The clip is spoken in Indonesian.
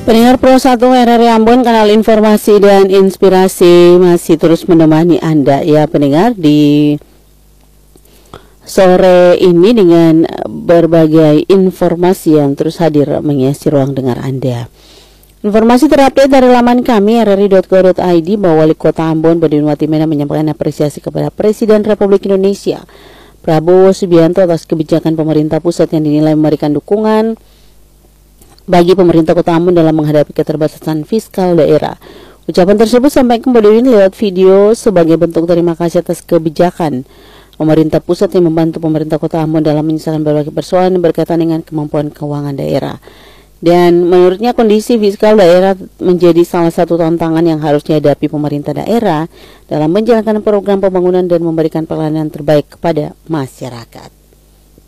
Pendengar Pro 1 RRI Ambon, kanal informasi dan inspirasi masih terus menemani Anda ya pendengar di sore ini dengan berbagai informasi yang terus hadir menghiasi ruang dengar Anda. Informasi terupdate dari laman kami rri.co.id bahwa Wali Kota Ambon Badin Watimena menyampaikan apresiasi kepada Presiden Republik Indonesia Prabowo Subianto atas kebijakan pemerintah pusat yang dinilai memberikan dukungan bagi pemerintah Kota Ambon dalam menghadapi keterbatasan fiskal daerah. Ucapan tersebut disampaikan Badin lewat video sebagai bentuk terima kasih atas kebijakan pemerintah pusat yang membantu pemerintah Kota Ambon dalam menyelesaikan berbagai persoalan yang berkaitan dengan kemampuan keuangan daerah. Dan menurutnya kondisi fiskal daerah menjadi salah satu tantangan yang harus dihadapi pemerintah daerah dalam menjalankan program pembangunan dan memberikan pelayanan terbaik kepada masyarakat.